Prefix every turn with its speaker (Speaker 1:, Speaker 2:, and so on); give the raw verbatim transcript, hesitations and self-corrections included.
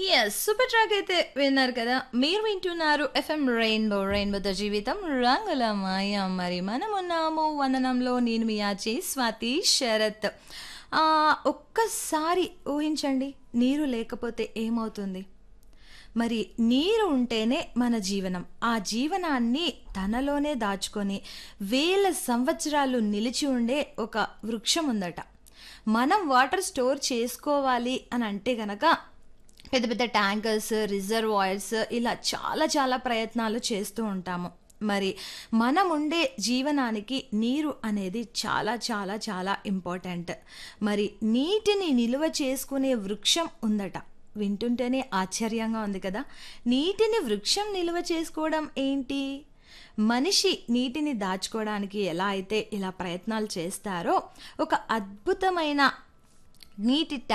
Speaker 1: Yes. Super track అయితే విన్నారు కదా! మీరు వింటున్నారు ఎఫ్ఎం రెయిన్బో. రెయిన్బోతో జీవితం రంగుల మాయ. మరి మనమున్నాము వందనంలో. నేను మీ ఆర్‌జే స్వాతి శరత్. ఆహ్, ఒక్కసారి ఊహించండి, నీరు లేకపోతే ఏమవుతుంది? మరి నీరు ఉంటేనే మన జీవనం. ఆ జీవనాన్ని తనలోనే దాచుకొని వేల సంవత్సరాలు నిలిచి ఉండే ఒక వృక్షం ఉందట. మనం వాటర్ స్టోర్ చేసుకోవాలి అని అంటే గనక పెద్ద పెద్ద ట్యాంకర్స్, రిజర్వాయర్స్ ఇలా చాలా చాలా ప్రయత్నాలు చేస్తూ ఉంటాము. మరి మనం ఉండే జీవనానికి నీరు అనేది చాలా చాలా చాలా ఇంపార్టెంట్. మరి నీటిని నిలువ చేసుకునే వృక్షం ఉందట. వింటుంటేనే ఆశ్చర్యంగా ఉంది కదా! నీటిని వృక్షం నిలువ చేసుకోవడం ఏంటి? మనిషి నీటిని దాచుకోవడానికి ఎలా అయితే ఇలా ప్రయత్నాలు చేస్తారో, ఒక అద్భుతమైన నీటి